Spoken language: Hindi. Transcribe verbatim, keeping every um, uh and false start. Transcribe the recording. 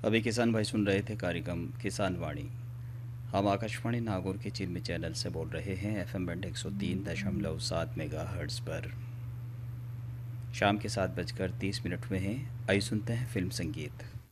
अभी किसान भाई सुन रहे थे कार्यक्रम किसान वाणी। हम आकाशवाणी नागौर के चिन्मय चैनल से बोल रहे हैं एफएम बैंड एक सौ तीन दशमलव सात मेगा हर्ट्स पर। शाम के सात बजकर तीस मिनट में हैं। आइए सुनते हैं फिल्म संगीत।